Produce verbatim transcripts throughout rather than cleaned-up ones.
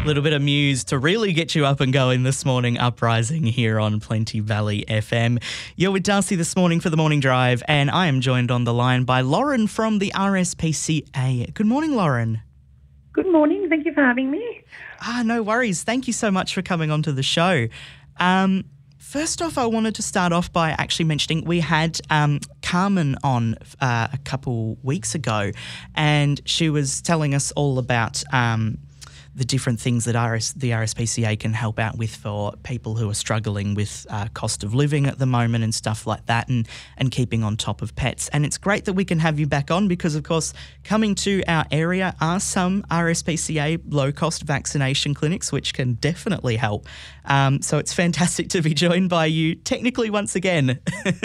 Little bit of Muse to really get you up and going this morning, Uprising here on Plenty Valley F M. You're with Darcy this morning for the Morning Drive, and I am joined on the line by Lauren from the R S P C A. Good morning, Lauren. Good morning. Thank you for having me. Ah, no worries. Thank you so much for coming onto the show. Um, first off, I wanted to start off by actually mentioning we had um, Carmen on uh, a couple weeks ago, and she was telling us all about um, the different things that R S, the R S P C A can help out with for people who are struggling with uh, cost of living at the moment and stuff like that, and, and keeping on top of pets. And it's great that we can have you back on because, of course, coming to our area are some R S P C A low-cost vaccination clinics, which can definitely help. Um, so it's fantastic to be joined by you technically once again.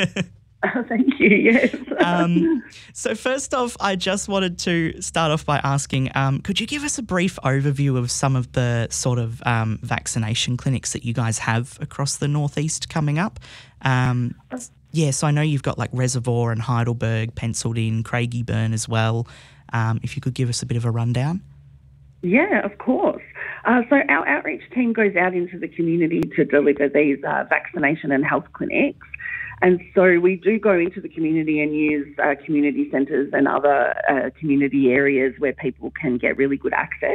Oh, thank you, yes. um, so first off, I just wanted to start off by asking, um, could you give us a brief overview of some of the sort of um, vaccination clinics that you guys have across the northeast coming up? Um, yeah, so I know you've got like Reservoir and Heidelberg penciled in, Craigieburn as well. Um, if you could give us a bit of a rundown. Yeah, of course. Uh, so our outreach team goes out into the community to deliver these uh, vaccination and health clinics. And so we do go into the community and use uh, community centres and other uh, community areas where people can get really good access.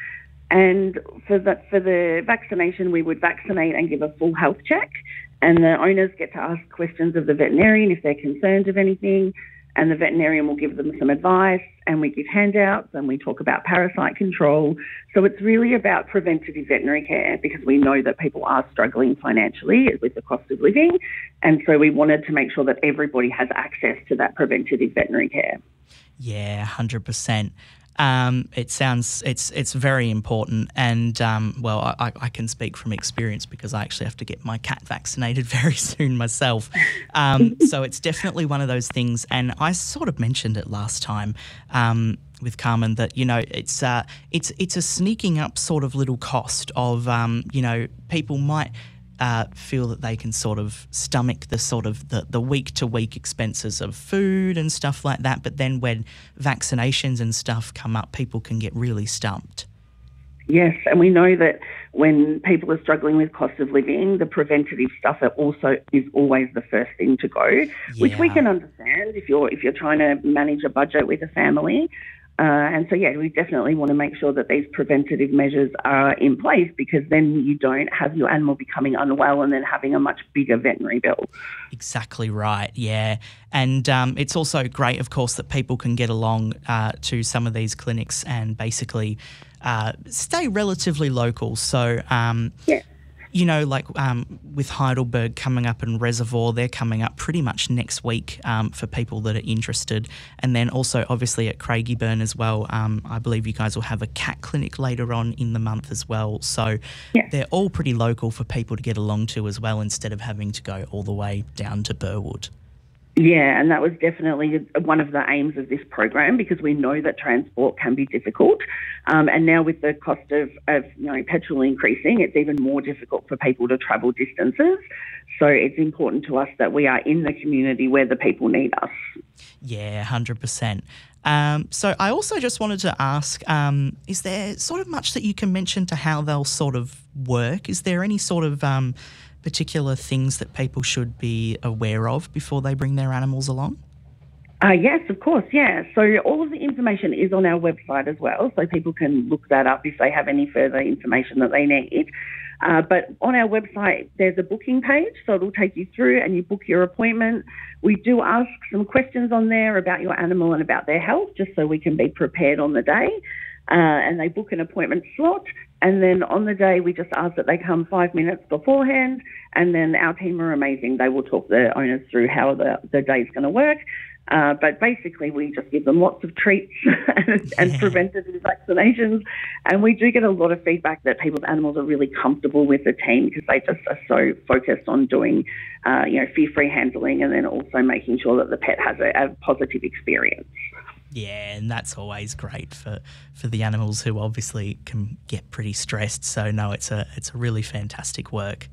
And for the, for the vaccination, we would vaccinate and give a full health check. And the owners get to ask questions of the veterinarian if they're concerned of anything. And the veterinarian will give them some advice, and we give handouts and we talk about parasite control. So it's really about preventative veterinary care because we know that people are struggling financially with the cost of living. And so we wanted to make sure that everybody has access to that preventative veterinary care. Yeah, one hundred percent. Um, it sounds it's it's very important, and um, well, I, I can speak from experience because I actually have to get my cat vaccinated very soon myself. Um, so it's definitely one of those things, and I sort of mentioned it last time um, with Carmen that you know it's uh, it's it's a sneaking up sort of little cost of um, you know people might. Uh, feel that they can sort of stomach the sort of the, the week-to-week expenses of food and stuff like that. But then when vaccinations and stuff come up, people can get really stumped. Yes, and we know that when people are struggling with cost of living, the preventative stuff also is always the first thing to go, yeah. Which we can understand if you're if you're trying to manage a budget with a family. Uh, and so, yeah, we definitely want to make sure that these preventative measures are in place because then you don't have your animal becoming unwell and then having a much bigger veterinary bill. Exactly right, yeah. And um, it's also great, of course, that people can get along uh, to some of these clinics and basically uh, stay relatively local. So, um, yeah. you know, like um, with Heidelberg coming up and Reservoir, they're coming up pretty much next week um, for people that are interested. And then also obviously at Craigieburn as well, um, I believe you guys will have a cat clinic later on in the month as well. So yeah. They're all pretty local for people to get along to as well instead of having to go all the way down to Burwood. Yeah, and that was definitely one of the aims of this program because we know that transport can be difficult. Um, and now with the cost of, of you know petrol increasing, it's even more difficult for people to travel distances. So it's important to us that we are in the community where the people need us. Yeah, one hundred percent. Um, so I also just wanted to ask, um, is there sort of much that you can mention to how they'll sort of work? Is there any sort of um, particular things that people should be aware of before they bring their animals along? Uh, yes, of course, yeah. So all of the information is on our website as well, so people can look that up if they have any further information that they need. Uh, but on our website, there's a booking page, so it'll take you through and you book your appointment. We do ask some questions on there about your animal and about their health, just so we can be prepared on the day. Uh, and they book an appointment slot. And then on the day, we just ask that they come five minutes beforehand. And then our team are amazing. They will talk the owners through how the, the day's going to work. Uh, but basically, we just give them lots of treats and, and yeah. preventative vaccinations. And we do get a lot of feedback that people's animals are really comfortable with the team because they just are so focused on doing, uh, you know, fear-free handling and then also making sure that the pet has a, a positive experience. Yeah, and that's always great for, for the animals who obviously can get pretty stressed. So, no, it's a it's a really fantastic work.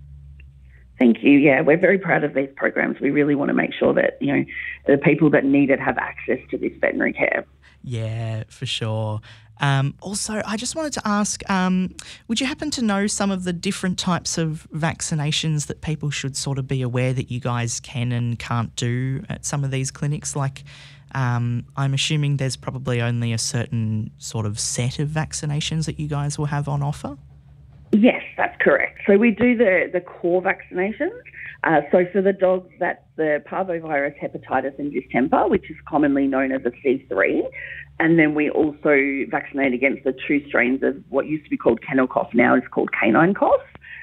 Thank you. Yeah, we're very proud of these programs. We really want to make sure that, you know, the people that need it have access to this veterinary care. Yeah, for sure. Um, also, I just wanted to ask, um, would you happen to know some of the different types of vaccinations that people should sort of be aware that you guys can and can't do at some of these clinics? Like, um, I'm assuming there's probably only a certain sort of set of vaccinations that you guys will have on offer? Yes, that's correct. So we do the, the core vaccinations. Uh, so for the dogs, that's the parvovirus, hepatitis and distemper, which is commonly known as a C three. And then we also vaccinate against the two strains of what used to be called kennel cough, now is called canine cough.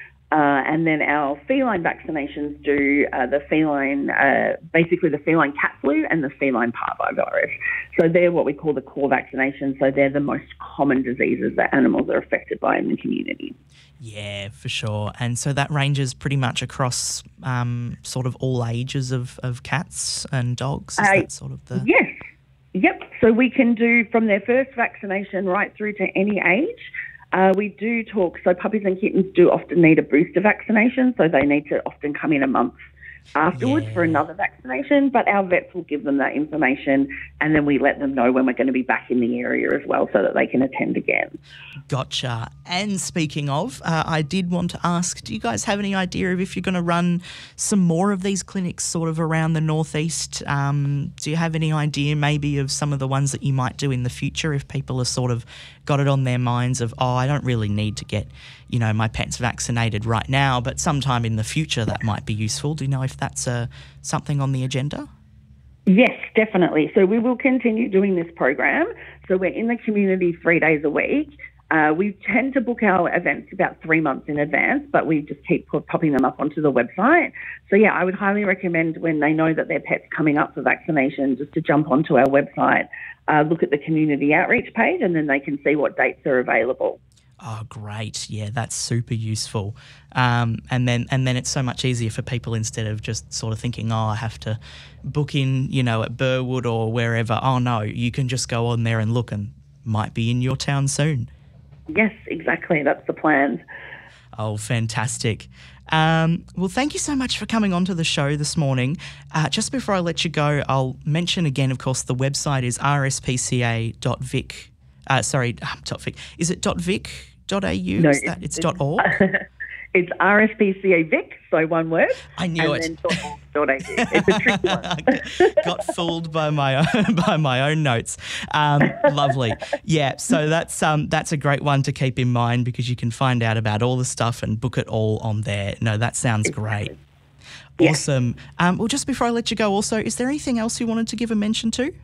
Uh, and then our feline vaccinations do uh, the feline, uh, basically the feline cat flu and the feline parvovirus. So they're what we call the core vaccinations. So they're the most common diseases that animals are affected by in the community. Yeah, for sure. And so that ranges pretty much across um, sort of all ages of, of cats and dogs? Is Uh, that sort of the... Yes. Yep. So we can do from their first vaccination right through to any age. Uh, we do talk, so puppies and kittens do often need a booster vaccination, so they need to often come in a month afterwards Yeah. for another vaccination, but our vets will give them that information and then we let them know when we're going to be back in the area as well so that they can attend again. Gotcha. And speaking of, uh, I did want to ask, do you guys have any idea of if you're going to run some more of these clinics sort of around the northeast? Um, do you have any idea maybe of some of the ones that you might do in the future if people have sort of got it on their minds of, oh, I don't really need to get, you know, my pets vaccinated right now, but sometime in the future that might be useful. Do you know if that's uh, something on the agenda? Yes, definitely. So we will continue doing this program. So we're in the community three days a week. Uh, we tend to book our events about three months in advance, but we just keep put, popping them up onto the website. So, yeah, I would highly recommend when they know that their pet's coming up for vaccination just to jump onto our website, uh, look at the community outreach page, and then they can see what dates are available. Oh, great. Yeah, that's super useful. Um, and then and then it's so much easier for people instead of just sort of thinking, oh, I have to book in, you know, at Burwood or wherever. Oh, no, you can just go on there and look and might be in your town soon. Yes, exactly. That's the plan. Oh, fantastic. Um, well, thank you so much for coming onto the show this morning. Uh, just before I let you go, I'll mention again, of course, the website is r s p c a dot vic. Uh, sorry, dot .vic. Is it .vic? Dot .au? No, Is that, it's, it's, dot .org? It's R S P C A Vic, so one word. I knew and it. Then .org .au. It's a tricky one. Got fooled by my own, by my own notes. Um, lovely. Yeah, so that's um, that's a great one to keep in mind because you can find out about all the stuff and book it all on there. No, that sounds great. Yeah. Awesome. Um, well, just before I let you go also, is there anything else you wanted to give a mention to?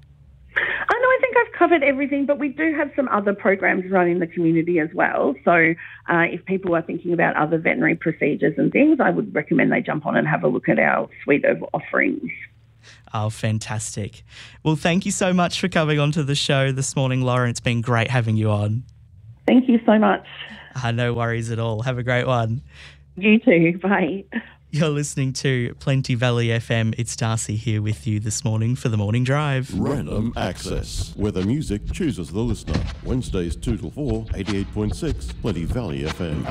I know I think I've covered everything, but we do have some other programs run in the community as well. So uh, if people are thinking about other veterinary procedures and things, I would recommend they jump on and have a look at our suite of offerings. Oh, fantastic. Well, thank you so much for coming onto the show this morning, Lauren. It's been great having you on. Thank you so much. Uh, no worries at all. Have a great one. You too. Bye. You're listening to Plenty Valley F M. It's Darcy here with you this morning for the Morning Drive. Random Access, where the music chooses the listener. Wednesdays two till four, eighty-eight point six, Plenty Valley F M.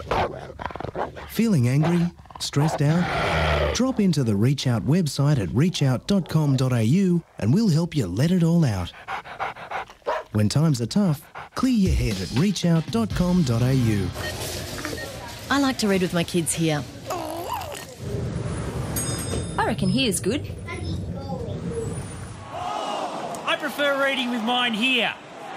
Feeling angry? Stressed out? Drop into the Reach Out website at reach out dot com dot a u and we'll help you let it all out. When times are tough, clear your head at reach out dot com dot a u. I like to read with my kids here. I reckon here's good. I prefer reading with mine here.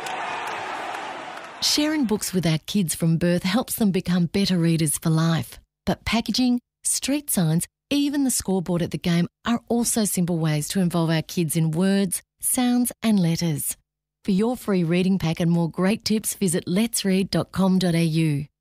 Sharing books with our kids from birth helps them become better readers for life. But packaging, street signs, even the scoreboard at the game are also simple ways to involve our kids in words, sounds and letters. For your free reading pack and more great tips, visit lets read dot com dot a u.